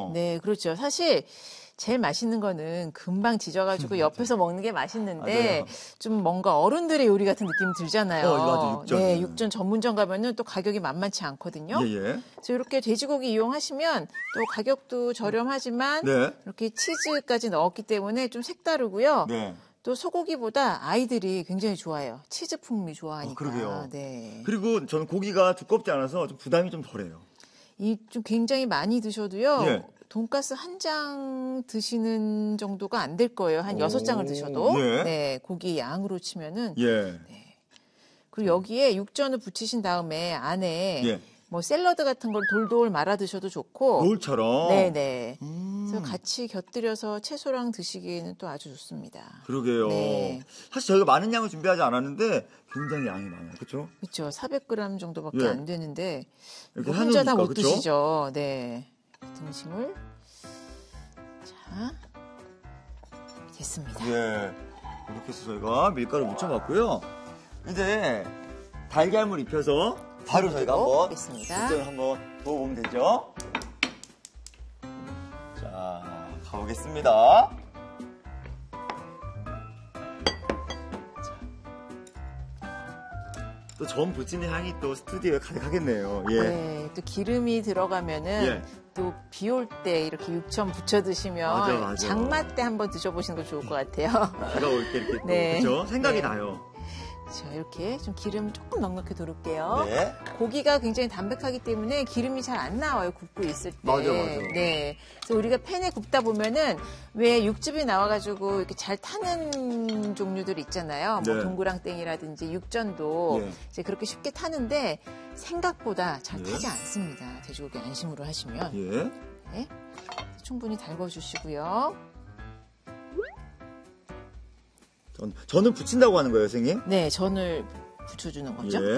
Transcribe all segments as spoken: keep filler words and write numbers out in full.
그렇죠. 네, 그렇죠. 사실 제일 맛있는 거는 금방 지져가지고 옆에서 먹는 게 맛있는데 맞아요. 좀 뭔가 어른들의 요리 같은 느낌이 들잖아요. 어, 맞아, 육전은. 네, 육전 전문점 가면은 또 가격이 만만치 않거든요. 예, 예. 그래서 이렇게 돼지고기 이용하시면 또 가격도 저렴하지만 네. 이렇게 치즈까지 넣었기 때문에 좀 색다르고요. 네. 또 소고기보다 아이들이 굉장히 좋아해요. 치즈 풍미 좋아하니까. 어, 그러게요. 네. 그리고 저는 고기가 두껍지 않아서 좀 부담이 좀 덜해요. 이 좀 굉장히 많이 드셔도요. 예. 돈가스 한 장 드시는 정도가 안 될 거예요. 한 오, 여섯 장을 드셔도. 예. 네, 고기 양으로 치면은. 예. 그리고 여기에 육전을 붙이신 다음에 안에 예. 뭐 샐러드 같은 걸 돌돌 말아 드셔도 좋고. 롤처럼. 네네. 음. 그래서 같이 곁들여서 채소랑 드시기에는 또 아주 좋습니다. 그러게요. 네. 사실 저희가 많은 양을 준비하지 않았는데 굉장히 양이 많아요. 그렇죠? 그렇죠. 사백 그램 정도밖에 예. 안 되는데 이렇게 이거 혼자 다 한우니까, 못 그쵸? 드시죠. 네. 등심을 자 됐습니다. 예. 이렇게 해서 저희가 밀가루 묻혀봤고요. 이제 달걀물 입혀서 바로 저희가 한번 겠습니다. 육전을 한번 부어보면 되죠. 자, 가보겠습니다. 또 전 부치는 향이 또 스튜디오에 가득하겠네요. 예. 네, 또 기름이 들어가면은 예. 또 비 올 때 이렇게 육천 부쳐 드시면 맞아, 맞아. 장마 때 한번 드셔보시는 거 좋을 것 같아요. 비가 올 때 이렇게 또 네. 그렇죠? 생각이 네. 나요. 자, 이렇게 좀 기름 조금 넉넉히 두를게요. 네. 고기가 굉장히 담백하기 때문에 기름이 잘 안 나와요, 굽고 있을 때. 맞아, 맞아. 네. 그래서 우리가 팬에 굽다 보면은 왜 육즙이 나와가지고 이렇게 잘 타는 종류들 있잖아요. 뭐 네. 동그랑땡이라든지 육전도 예. 이제 그렇게 쉽게 타는데 생각보다 잘 예. 타지 않습니다. 돼지고기 안심으로 하시면. 예. 네. 충분히 달궈주시고요. 전, 저는 붙인다고 하는 거예요, 선생님? 네, 전을 붙여주는 거죠. 예.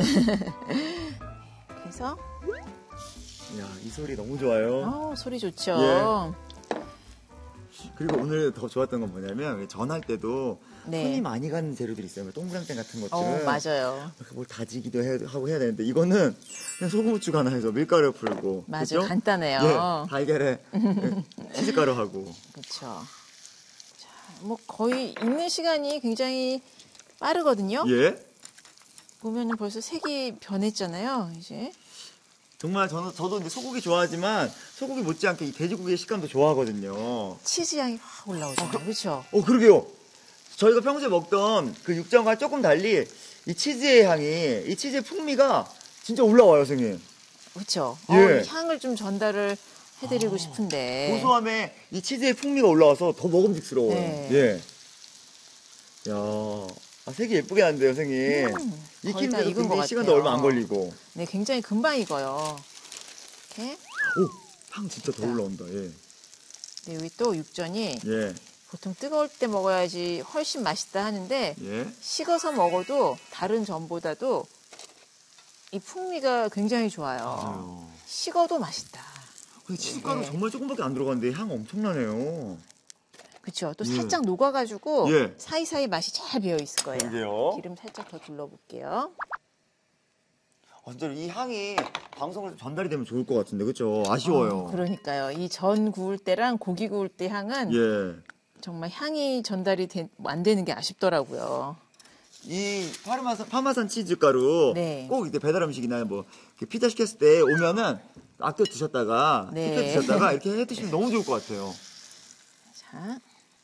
그래서 이야, 이 소리 너무 좋아요. 어, 소리 좋죠. 예. 그리고 오늘 더 좋았던 건 뭐냐면 전할 때도 네. 손이 많이 가는 재료들이 있어요. 뭐 동그랑땡 같은 것들. 어, 맞아요. 뭘 다지기도 해, 하고 해야 되는데 이거는 그냥 소금 후추 하나 해서 밀가루 풀고. 맞아요. 그쵸? 간단해요. 예, 달걀에 치즈가루 하고. 그렇죠. 자, 뭐 거의 익는 시간이 굉장히 빠르거든요. 예. 보면은 벌써 색이 변했잖아요. 이제. 정말 저는 저도 이제 소고기 좋아하지만 소고기 못지않게 이 돼지고기의 식감도 좋아하거든요. 치즈 향이 확 올라오잖아요. 그렇죠. 어, 그러게요. 저희가 평소에 먹던 그 육전과 조금 달리 이 치즈의 향이, 이 치즈의 풍미가 진짜 올라와요, 선생님. 그렇죠. 예. 어, 향을 좀 전달을 해드리고 싶은데. 고소함에 이 치즈의 풍미가 올라와서 더 먹음직스러워요. 네. 예. 야, 아, 색이 예쁘게 나는데요, 선생님. 음, 거의 다 익히는데도 익은 것 굉장히 시간도 같아요. 얼마 안 걸리고. 네, 굉장히 금방 익어요. 이렇게. 오, 향 진짜 더 올라온다. 예. 네, 여기 또 육전이 예. 보통 뜨거울 때 먹어야지 훨씬 맛있다 하는데 예. 식어서 먹어도 다른 전보다도 이 풍미가 굉장히 좋아요. 맞아요. 식어도 맛있다. 근데 치즈가루 네. 정말 조금밖에 안 들어갔는데 향 엄청나네요. 그렇죠. 또 예. 살짝 녹아가지고 예. 사이사이 맛이 잘 배어 있을 거예요. 그러게요. 기름 살짝 더 둘러볼게요. 아, 진짜 이 향이 방송에서 전달이 되면 좋을 것 같은데, 그렇죠? 아쉬워요. 어, 그러니까요. 이 전 구울 때랑 고기 구울 때 향은 예. 정말 향이 전달이 되, 안 되는 게 아쉽더라고요. 이 파르마산, 파마산 치즈가루 네. 꼭 이렇게 배달 음식이나 뭐 이렇게 피자 시켰을 때 오면은 아껴 드셨다가 네. 시켜 드셨다가 이렇게 해 드시면 너무 좋을 것 같아요. 자,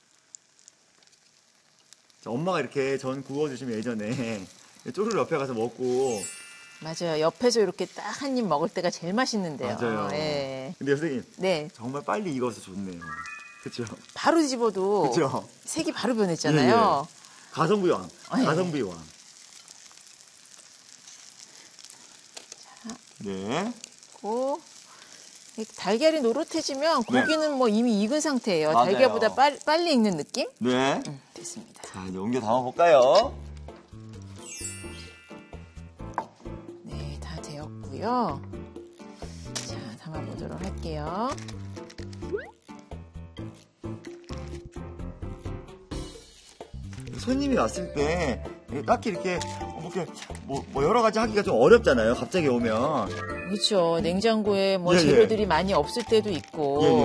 자, 엄마가 이렇게 전 구워주시면 예전에 쪼르르 옆에 가서 먹고. 맞아요. 옆에서 이렇게 딱 한 입 먹을 때가 제일 맛있는데요. 맞아요. 예. 근데 선생님 네. 정말 빨리 익어서 좋네요. 그렇죠? 바로 뒤집어도 그렇죠? 색이 바로 변했잖아요. 가성비 왕. 네. 가성비 왕. 네. 그리고 달걀이 노릇해지면 네. 고기는 뭐 이미 익은 상태예요. 맞아요. 달걀보다 빨, 빨리 익는 느낌? 네. 음, 됐습니다. 자, 이제 옮겨 담아볼까요? 네, 다 되었고요. 자, 담아보도록 할게요. 손님이 왔을 때 딱히 이렇게 뭐, 이렇게 뭐, 뭐 여러 가지 하기가 좀 어렵잖아요. 갑자기 오면. 그렇죠. 냉장고에 뭐 예, 예. 재료들이 많이 없을 때도 있고. 예, 예.